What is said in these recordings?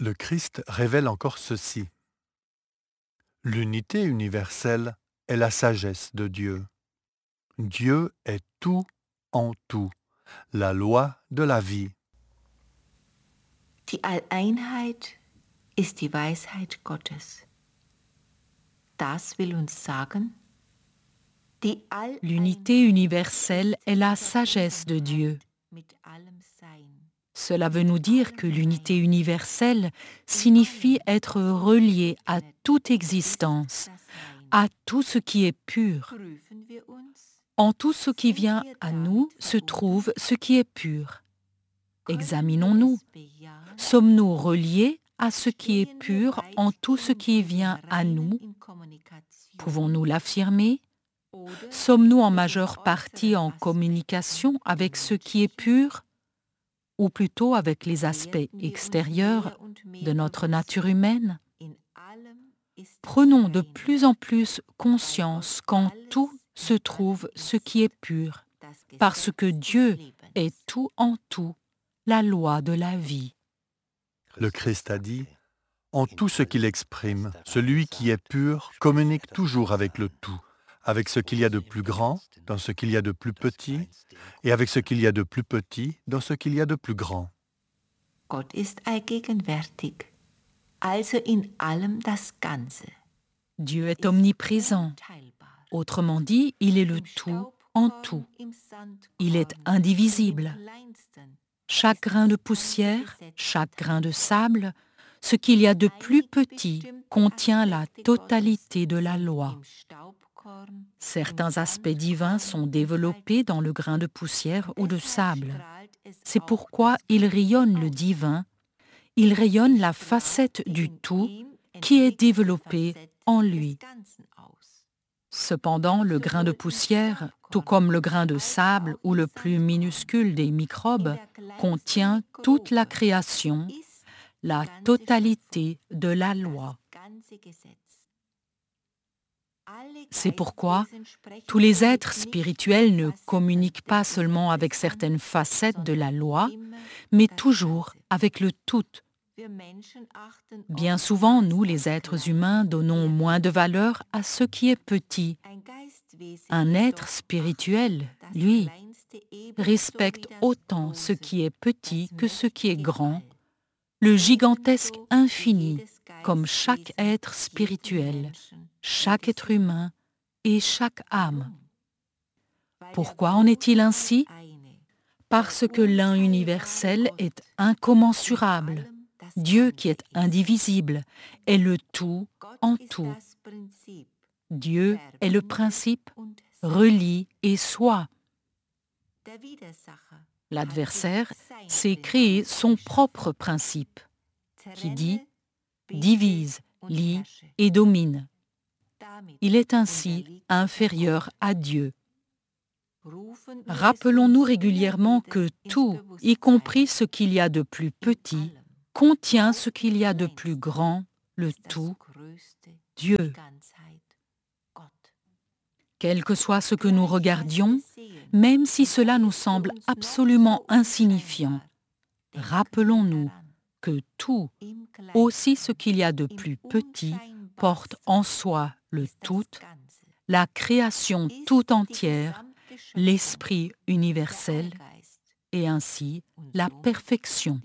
Le Christ révèle encore ceci. L'unité universelle est la sagesse de Dieu. Dieu est tout en tout, la loi de la vie. Die Alleinheit ist die Weisheit Gottes. Das will uns sagen, die L'unité universelle est la sagesse de Dieu. mit allem Sein. Cela veut nous dire que l'unité universelle signifie être relié à toute existence, à tout ce qui est pur. Prüfen wir uns, En tout ce qui vient à nous se trouve ce qui est pur. Examinons-nous. Sommes-nous reliés à ce qui est pur en tout ce qui vient à nous? Pouvons-nous l'affirmer? Sommes-nous en majeure partie en communication avec ce qui est pur? Ou plutôt avec les aspects extérieurs de notre nature humaine? Prenons de plus en plus conscience qu'en tout se trouve ce qui est pur, parce que Dieu est tout en tout, la loi de la vie. Le Christ a dit, en tout ce qu'il exprime, celui qui est pur communique toujours avec le tout, avec ce qu'il y a de plus grand dans ce qu'il y a de plus petit, et avec ce qu'il y a de plus petit dans ce qu'il y a de plus grand. Gott ist allgegenwärtig, also in allem das Ganze. Dieu est omniprésent. Autrement dit, il est le tout en tout. Il est indivisible. Chaque grain de poussière, chaque grain de sable, ce qu'il y a de plus petit contient la totalité de la loi. Certains aspects divins sont développés dans le grain de poussière ou de sable. C'est pourquoi il rayonne le divin, il rayonne la facette du tout qui est développée en lui. Cependant, le grain de poussière, tout comme le grain de sable ou le plus minuscule des microbes, contient toute la création, la totalité de la loi. C'est pourquoi tous les êtres spirituels ne communiquent pas seulement avec certaines facettes de la loi, mais toujours avec le tout. Bien souvent, nous, les êtres humains, donnons moins de valeur à ce qui est petit. Un être spirituel, lui, respecte autant ce qui est petit que ce qui est grand, le gigantesque infini, comme chaque être spirituel, chaque être humain et chaque âme. Pourquoi en est-il ainsi? Parce que l'un universel est incommensurable. Dieu qui est indivisible est le tout en tout. Dieu est le principe, relie et soit. L'adversaire s'est créé son propre principe, qui dit « divise, lie et domine ». Il est ainsi inférieur à Dieu. Rappelons-nous régulièrement que tout, y compris ce qu'il y a de plus petit, contient ce qu'il y a de plus grand, le tout, Dieu. Quel que soit ce que nous regardions, même si cela nous semble absolument insignifiant, rappelons-nous que tout, aussi ce qu'il y a de plus petit, porte en soi le tout, la création tout entière, l'esprit universel et ainsi la perfection.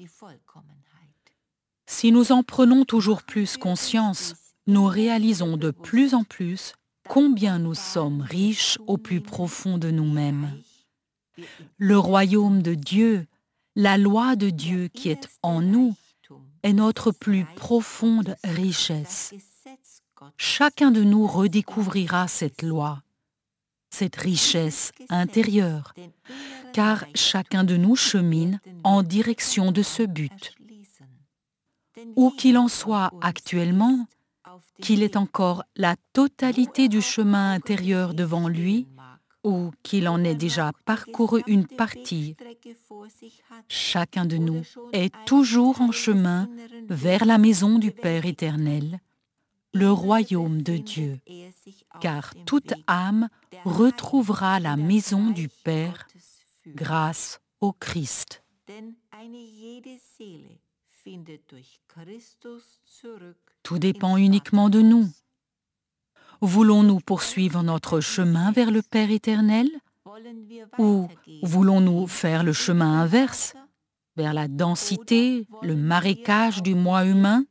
Si nous en prenons toujours plus conscience, nous réalisons de plus en plus combien nous sommes riches au plus profond de nous-mêmes. Le royaume de Dieu, la loi de Dieu qui est en nous, est notre plus profonde richesse. Chacun de nous redécouvrira cette loi, cette richesse intérieure, car chacun de nous chemine en direction de ce but. Où qu'il en soit actuellement, qu'il ait encore la totalité du chemin intérieur devant lui, ou qu'il en ait déjà parcouru une partie, chacun de nous est toujours en chemin vers la maison du Père éternel, le royaume de Dieu, car toute âme retrouvera la maison du Père grâce au Christ. Tout dépend uniquement de nous. Voulons-nous poursuivre notre chemin vers le Père éternel ou voulons-nous faire le chemin inverse, vers la densité, le marécage du moi humain?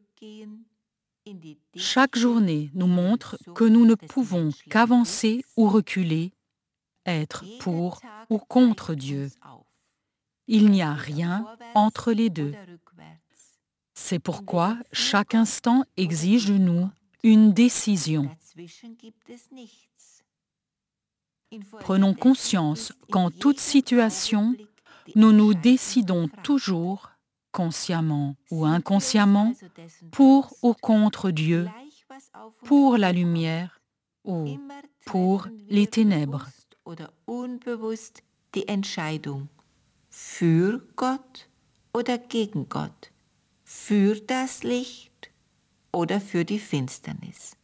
Chaque journée nous montre que nous ne pouvons qu'avancer ou reculer, être pour ou contre Dieu. Il n'y a rien entre les deux. C'est pourquoi chaque instant exige de nous une décision. Prenons conscience qu'en toute situation, nous nous décidons toujours, consciemment ou inconsciemment, pour ou contre Dieu, pour la lumière ou pour les ténèbres. Die Entscheidung für Gott oder gegen Gott, für das Licht oder für die Finsternis.